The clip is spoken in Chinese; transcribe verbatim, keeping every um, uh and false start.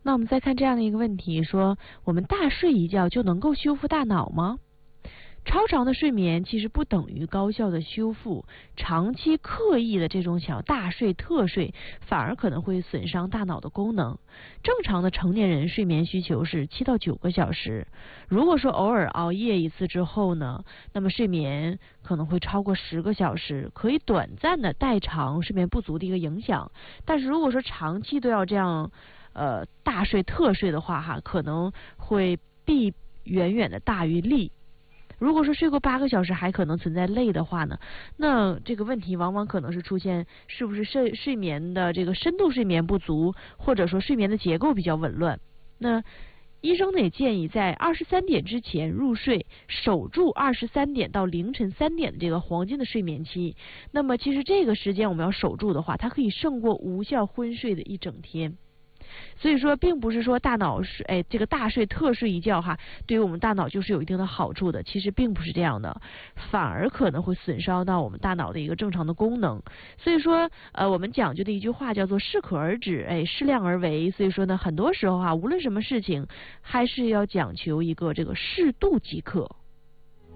那我们再看这样的一个问题，说我们大睡一觉就能够修复大脑吗？超长的睡眠其实不等于高效的修复，长期刻意的这种想要大睡特睡，反而可能会损伤大脑的功能。正常的成年人睡眠需求是七到九个小时，如果说偶尔熬夜一次之后呢，那么睡眠可能会超过十个小时，可以短暂的代偿睡眠不足的一个影响。但是如果说长期都要这样呃大睡特睡的话哈，可能会弊远远的大于利。如果说睡过八个小时还可能存在累的话呢，那这个问题往往可能是出现是不是睡睡眠的这个深度睡眠不足，或者说睡眠的结构比较紊乱。那医生呢也建议在二十三点之前入睡，守住二十三点到凌晨三点的这个黄金的睡眠期。那么其实这个时间我们要守住的话，它可以胜过无效昏睡的一整天。所以说并不是说大脑睡哎这个大睡特睡一觉哈，对于我们大脑就是有一定的好处的，其实并不是这样的，反而可能会损伤到我们大脑的一个正常的功能。所以说呃我们讲究的一句话叫做适可而止，哎适量而为。所以说呢很多时候啊，无论什么事情还是要讲求一个这个适度即可。